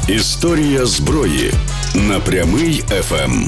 Історія зброї на Прямий ФМ.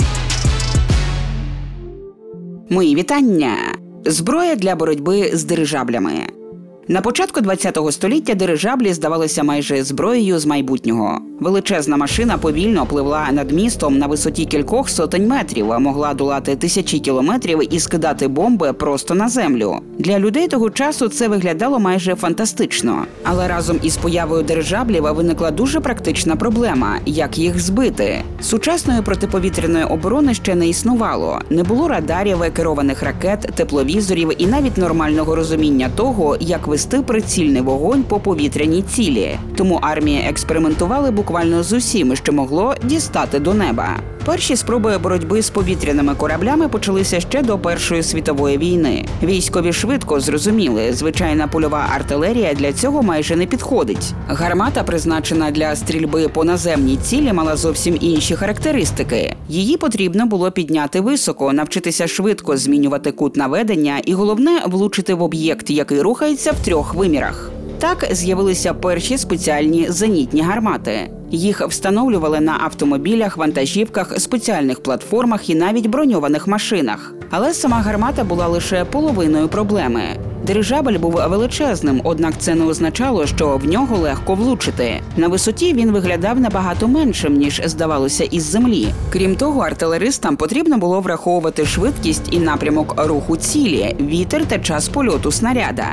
Мої вітання! Зброя для боротьби з дирижаблями. На початку ХХ століття дирижаблі здавалися майже зброєю з майбутнього. Величезна машина повільно пливла над містом на висоті кількох сотень метрів, могла долати тисячі кілометрів і скидати бомби просто на землю. Для людей того часу це виглядало майже фантастично. Але разом із появою дирижаблів виникла дуже практична проблема – як їх збити. Сучасної протиповітряної оборони ще не існувало. Не було радарів, керованих ракет, тепловізорів і навіть нормального розуміння того, як вести прицільний вогонь по повітряній цілі. Тому армії експериментували буквально з усім, що могло дістати до неба. Перші спроби боротьби з повітряними кораблями почалися ще до Першої світової війни. Військові швидко зрозуміли, звичайна польова артилерія для цього майже не підходить. Гармата, призначена для стрільби по наземній цілі, мала зовсім інші характеристики. Її потрібно було підняти високо, навчитися швидко змінювати кут наведення і, головне, влучити в об'єкт, який рухається в 3 вимірах. Так з'явилися перші спеціальні зенітні гармати. Їх встановлювали на автомобілях, вантажівках, спеціальних платформах і навіть броньованих машинах. Але сама гармата була лише половиною проблеми. Дирижабль був величезним, однак це не означало, що в нього легко влучити. На висоті він виглядав набагато меншим, ніж здавалося із землі. Крім того, артилеристам потрібно було враховувати швидкість і напрямок руху цілі, вітер та час польоту снаряда.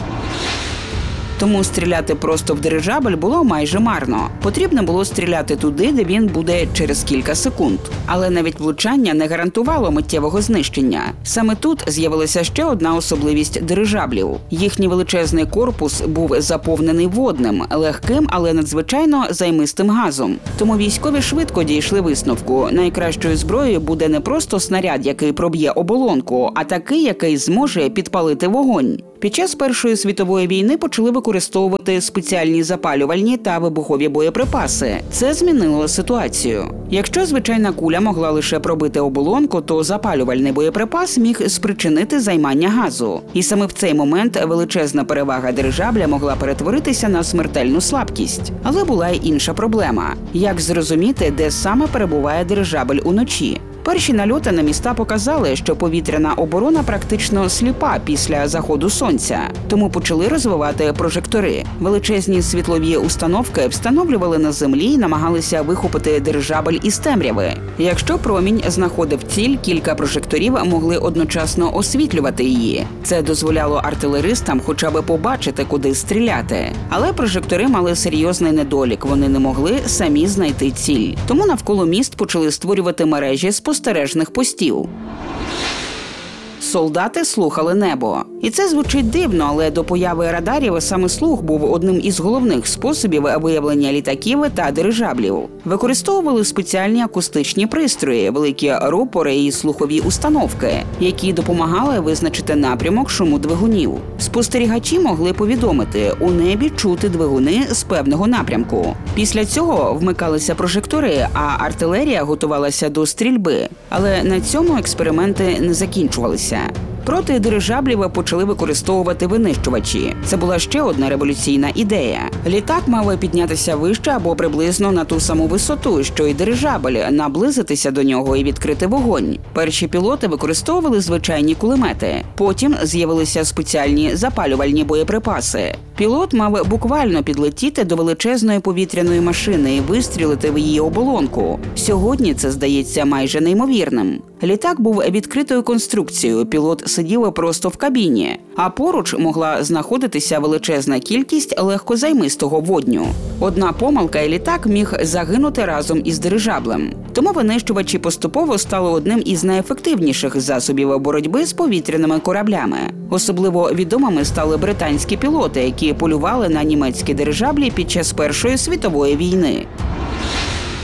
Тому стріляти просто в дирижабль було майже марно. Потрібно було стріляти туди, де він буде через кілька секунд. Але навіть влучання не гарантувало миттєвого знищення. Саме тут з'явилася ще одна особливість дирижаблів. Їхній величезний корпус був заповнений водним, легким, але надзвичайно займистим газом. Тому військові швидко дійшли висновку. Найкращою зброєю буде не просто снаряд, який проб'є оболонку, а такий, який зможе підпалити вогонь. Під час Першої світової війни почали використовувати спеціальні запалювальні та вибухові боєприпаси. Це змінило ситуацію. Якщо звичайна куля могла лише пробити оболонку, то запалювальний боєприпас міг спричинити займання газу. І саме в цей момент величезна перевага дирижабля могла перетворитися на смертельну слабкість. Але була й інша проблема. Як зрозуміти, де саме перебуває дирижабль уночі? Перші нальоти на міста показали, що повітряна оборона практично сліпа після заходу сонця. Тому почали розвивати прожектори. Величезні світлові установки встановлювали на землі і намагалися вихопити дирижабль із темряви. Якщо промінь знаходив ціль, кілька прожекторів могли одночасно освітлювати її. Це дозволяло артилеристам хоча б побачити, куди стріляти. Але прожектори мали серйозний недолік – вони не могли самі знайти ціль. Тому навколо міст почали створювати мережі спостережних постів. Солдати слухали небо. І це звучить дивно, але до появи радарів саме слух був одним із головних способів виявлення літаків та дирижаблів. Використовували спеціальні акустичні пристрої, великі рупори і слухові установки, які допомагали визначити напрямок шуму двигунів. Спостерігачі могли повідомити, у небі чути двигуни з певного напрямку. Після цього вмикалися прожектори, а артилерія готувалася до стрільби. Але на цьому експерименти не закінчувалися. Проти дирижаблів почали використовувати винищувачі. Це була ще одна революційна ідея. Літак мав піднятися вище або приблизно на ту саму висоту, що й дирижабль, наблизитися до нього і відкрити вогонь. Перші пілоти використовували звичайні кулемети. Потім з'явилися спеціальні запалювальні боєприпаси. Пілот мав буквально підлетіти до величезної повітряної машини і вистрілити в її оболонку. Сьогодні це здається майже неймовірним. Літак був відкритою конструкцією, пілот сидів просто в кабіні, а поруч могла знаходитися величезна кількість легкозаймистого водню. Одна помилка і літак міг загинути разом із дирижаблем. Тому винищувачі поступово стали одним із найефективніших засобів боротьби з повітряними кораблями. Особливо відомими стали британські пілоти, які полювали на німецькі дирижаблі під час Першої світової війни.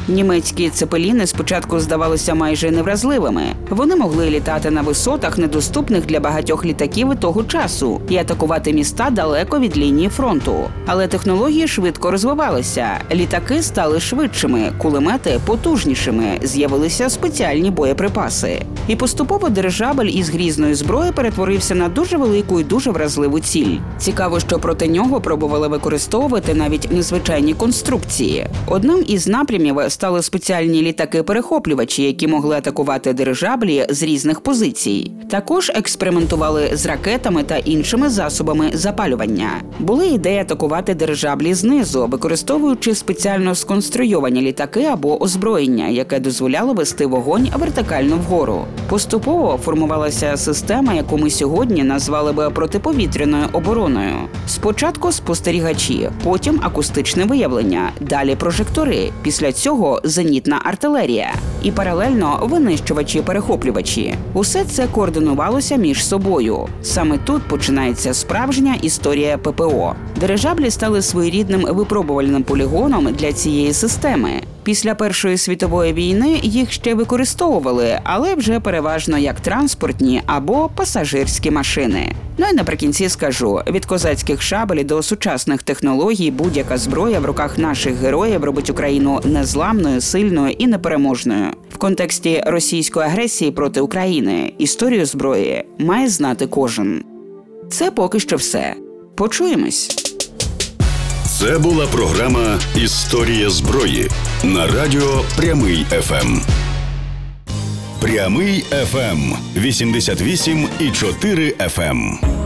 Німецькі цепеліни спочатку здавалися майже невразливими. Вони могли літати на висотах, недоступних для багатьох літаків того часу, і атакувати міста далеко від лінії фронту. Але технології швидко розвивалися. Літаки стали швидшими, кулемети – потужнішими, з'явилися спеціальні боєприпаси. І поступово дирижабль із грізної зброї перетворився на дуже велику і дуже вразливу ціль. Цікаво, що проти нього пробували використовувати навіть незвичайні конструкції. Одним із напрямів стали спеціальні літаки-перехоплювачі, які могли атакувати дирижаблі з різних позицій. Також експериментували з ракетами та іншими засобами запалювання. Були ідеї атакувати дирижаблі знизу, використовуючи спеціально сконструйовані літаки або озброєння, яке дозволяло вести вогонь вертикально вгору. Поступово формувалася система, яку ми сьогодні назвали би протиповітряною обороною. Спочатку спостерігачі, потім акустичне виявлення, далі прожектори, після цього зенітна артилерія і паралельно винищувачі-перехоплювачі. Усе це координувалося між собою. Саме тут починається справжня історія ППО. Дирижаблі стали своєрідним випробувальним полігоном для цієї системи. Після Першої світової війни їх ще використовували, але вже переважно як транспортні або пасажирські машини. Ну і наприкінці скажу, від козацьких шабель до сучасних технологій будь-яка зброя в руках наших героїв робить Україну незламною, сильною і непереможною. В контексті російської агресії проти України історію зброї має знати кожен. Це поки що все. Почуємось! Це була програма «Історія зброї» на радіо «Прямий ФМ». «Прямий ФМ» 88,4 FM.